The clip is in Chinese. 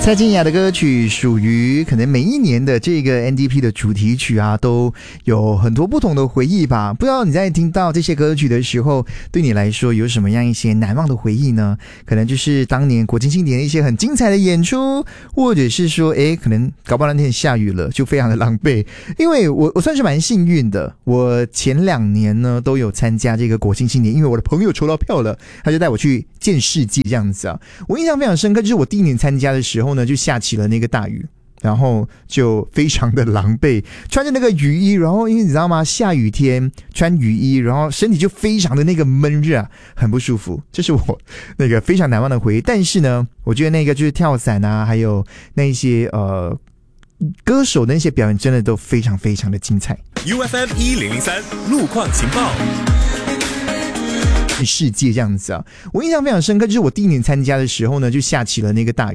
蔡健雅的歌曲属于可能每一年的这个 NDP 的主题曲啊，都有很多不同的回忆吧。不知道你在听到这些歌曲的时候，对你来说有什么样一些难忘的回忆呢？可能就是当年国庆庆典的一些很精彩的演出，或者是说可能搞不好那天下雨了，就非常的狼狈。因为我算是蛮幸运的，我前2年呢都有参加这个国庆庆典，因为我的朋友抽到票了，他就带我去见世界这样子啊。我印象非常深刻，就是我第1年参加的时候呢，就下起了那个大雨，然后就非常的狼狈，穿着那个雨衣，然后因为你知道吗，下雨天穿雨衣，然后身体就非常的那个闷热啊，很不舒服，这是我那个非常难忘的回忆。但是呢，我觉得那个就是跳伞啊，还有那一些歌手的那些表演真的都非常非常的精彩。 UFM1003 路况情报世界这样子啊，我印象非常深刻，就是我第1年参加的时候呢，就下起了那个大雨。